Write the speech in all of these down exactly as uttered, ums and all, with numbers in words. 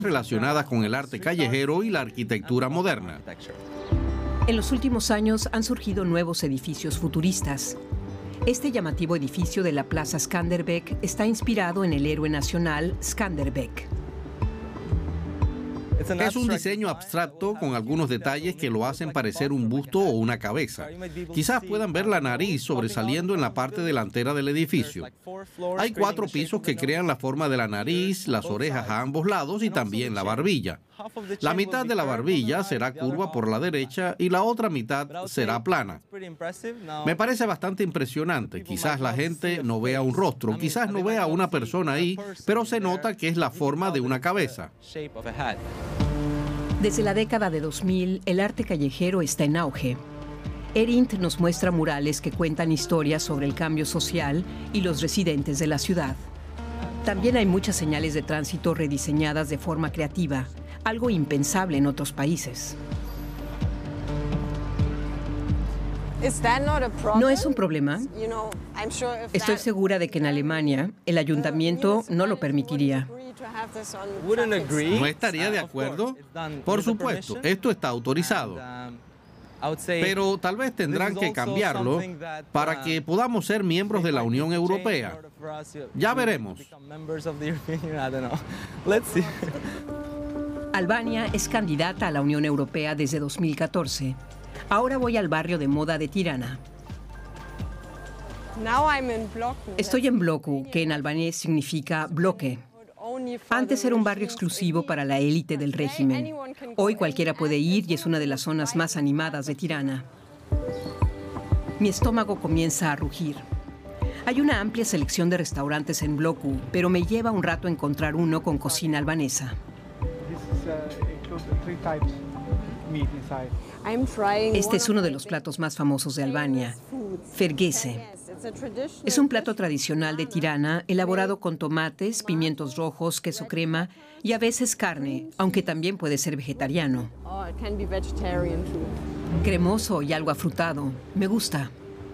relacionadas con el arte callejero y la arquitectura moderna. En los últimos años han surgido nuevos edificios futuristas. Este llamativo edificio de la Plaza Skanderbeg está inspirado en el héroe nacional Skanderbeg. Es un diseño abstracto con algunos detalles que lo hacen parecer un busto o una cabeza. Quizás puedan ver la nariz sobresaliendo en la parte delantera del edificio. Hay cuatro pisos que crean la forma de la nariz, las orejas a ambos lados y también la barbilla. La mitad de la barbilla será curva por la derecha y la otra mitad será plana. Me parece bastante impresionante. Quizás la gente no vea un rostro, quizás no vea una persona ahí, pero se nota que es la forma de una cabeza. Desde la década de dos mil, el arte callejero está en auge. Erind nos muestra murales que cuentan historias sobre el cambio social y los residentes de la ciudad. También hay muchas señales de tránsito rediseñadas de forma creativa, algo impensable en otros países. ¿No es un problema? Estoy segura de que en Alemania el ayuntamiento no lo permitiría. ¿No estaría de acuerdo? Por supuesto, esto está autorizado. Pero tal vez tendrán que cambiarlo para que podamos ser miembros de la Unión Europea. Ya veremos. Albania es candidata a la Unión Europea desde dos mil catorce. Ahora voy al barrio de moda de Tirana. Estoy en Bloku, que en albanés significa bloque. Antes era un barrio exclusivo para la élite del régimen. Hoy cualquiera puede ir y es una de las zonas más animadas de Tirana. Mi estómago comienza a rugir. Hay una amplia selección de restaurantes en Bloku, pero me lleva un rato encontrar uno con cocina albanesa. Este es uno de los platos más famosos de Albania, fergese. Es un plato tradicional de Tirana elaborado con tomates, pimientos rojos, queso crema y a veces carne, aunque también puede ser vegetariano. Cremoso y algo afrutado. Me gusta.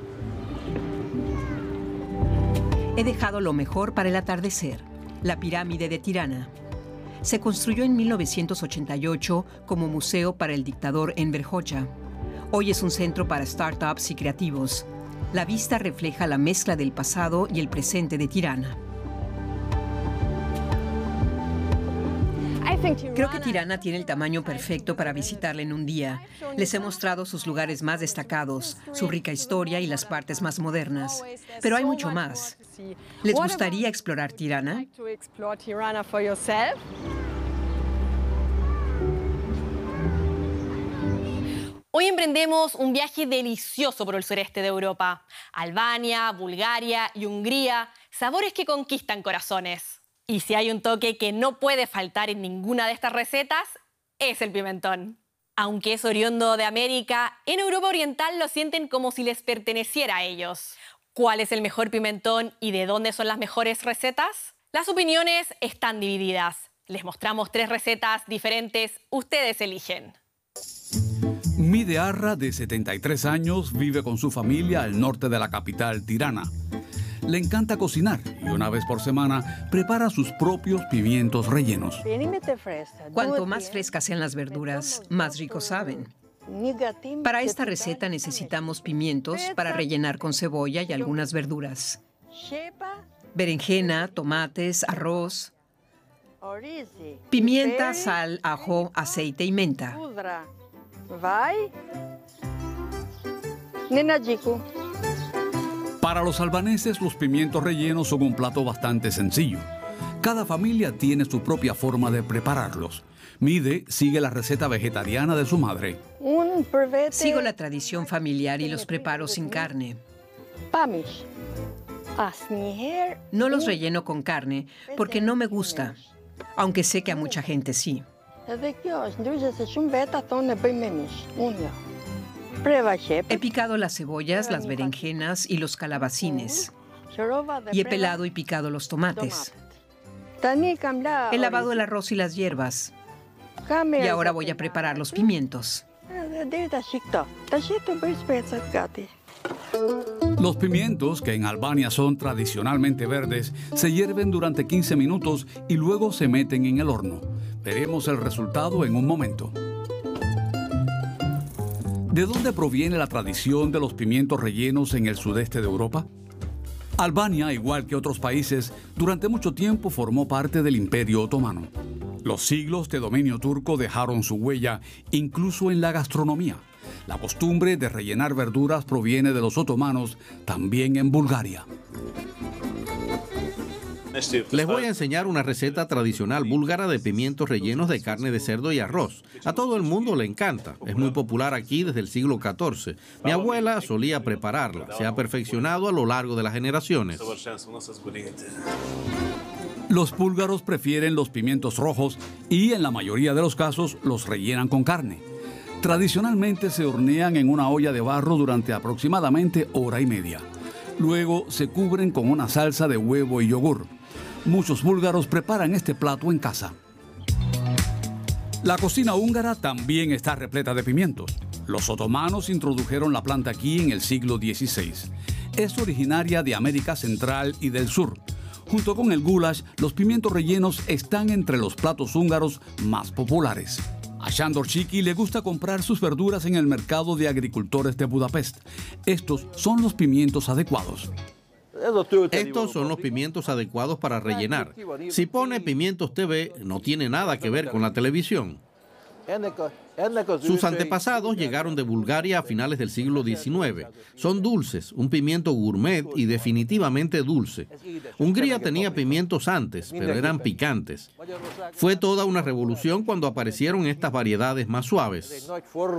He dejado lo mejor para el atardecer, la pirámide de Tirana. Se construyó en mil novecientos ochenta y ocho como museo para el dictador Enver Hoxha. Hoy es un centro para startups y creativos. La vista refleja la mezcla del pasado y el presente de Tirana. Creo que Tirana tiene el tamaño perfecto para visitarla en un día. Les he mostrado sus lugares más destacados, su rica historia y las partes más modernas. Pero hay mucho más. ¿Les gustaría explorar Tirana? Hoy emprendemos un viaje delicioso por el sureste de Europa. Albania, Bulgaria y Hungría, sabores que conquistan corazones. Y si hay un toque que no puede faltar en ninguna de estas recetas, es el pimentón. Aunque es oriundo de América, en Europa Oriental lo sienten como si les perteneciera a ellos. ¿Cuál es el mejor pimentón y de dónde son las mejores recetas? Las opiniones están divididas. Les mostramos tres recetas diferentes, ustedes eligen. Mide Arra, de setenta y tres años, vive con su familia al norte de la capital, Tirana. Le encanta cocinar y una vez por semana prepara sus propios pimientos rellenos. Cuanto más frescas sean las verduras, más ricos saben. Para esta receta necesitamos pimientos para rellenar con cebolla y algunas verduras. Berenjena, tomates, arroz, pimienta, sal, ajo, aceite y menta. Para los albaneses, los pimientos rellenos son un plato bastante sencillo. Cada familia tiene su propia forma de prepararlos. Mide sigue la receta vegetariana de su madre. Sigo la tradición familiar y los preparo sin carne. No los relleno con carne porque no me gusta, aunque sé que a mucha gente sí. He picado las cebollas, las berenjenas y los calabacines. Y he pelado y picado los tomates. He lavado el arroz y las hierbas. Y ahora voy a preparar los pimientos. Los pimientos, que en Albania son tradicionalmente verdes, se hierven durante quince minutos y luego se meten en el horno. Veremos el resultado en un momento. ¿De dónde proviene la tradición de los pimientos rellenos en el sudeste de Europa? Albania, igual que otros países, durante mucho tiempo formó parte del Imperio Otomano. Los siglos de dominio turco dejaron su huella incluso en la gastronomía. La costumbre de rellenar verduras proviene de los otomanos, también en Bulgaria. Les voy a enseñar una receta tradicional búlgara de pimientos rellenos de carne de cerdo y arroz. A todo el mundo le encanta. Es muy popular aquí desde el siglo catorce. Mi abuela solía prepararla. Se ha perfeccionado a lo largo de las generaciones. Los búlgaros prefieren los pimientos rojos y en la mayoría de los casos los rellenan con carne. Tradicionalmente se hornean en una olla de barro durante aproximadamente hora y media. Luego se cubren con una salsa de huevo y yogur. Muchos búlgaros preparan este plato en casa. La cocina húngara también está repleta de pimientos. Los otomanos introdujeron la planta aquí en el siglo dieciséis. Es originaria de América Central y del Sur. Junto con el goulash, los pimientos rellenos están entre los platos húngaros más populares. A Sándor Csiky le gusta comprar sus verduras en el mercado de agricultores de Budapest. Estos son los pimientos adecuados. Estos son los pimientos adecuados para rellenar. Si pone pimientos T V, no tiene nada que ver con la televisión. Sus antepasados llegaron de Bulgaria a finales del siglo diecinueve. Son dulces, un pimiento gourmet y definitivamente dulce. Hungría tenía pimientos antes, pero eran picantes. Fue toda una revolución cuando aparecieron estas variedades más suaves.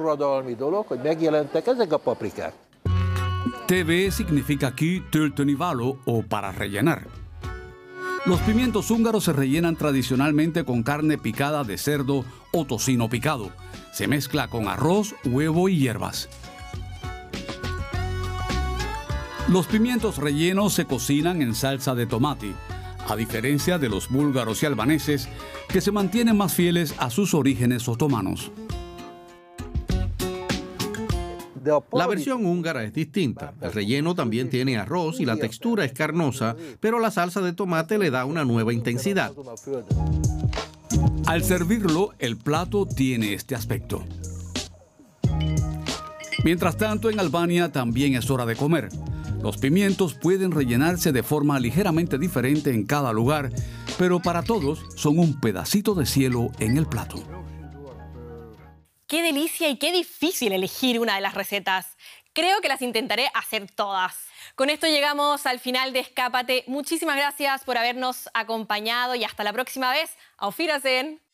T V significa aquí töltönivalo o para rellenar. Los pimientos húngaros se rellenan tradicionalmente con carne picada de cerdo o tocino picado. Se mezcla con arroz, huevo y hierbas. Los pimientos rellenos se cocinan en salsa de tomate, a diferencia de los búlgaros y albaneses, que se mantienen más fieles a sus orígenes otomanos. La versión húngara es distinta. El relleno también tiene arroz y la textura es carnosa, pero la salsa de tomate le da una nueva intensidad. Al servirlo, el plato tiene este aspecto. Mientras tanto, en Albania también es hora de comer. Los pimientos pueden rellenarse de forma ligeramente diferente en cada lugar, pero para todos son un pedacito de cielo en el plato. ¡Qué delicia y qué difícil elegir una de las recetas! Creo que las intentaré hacer todas. Con esto llegamos al final de Escápate. Muchísimas gracias por habernos acompañado y hasta la próxima vez. Auf Wiedersehen.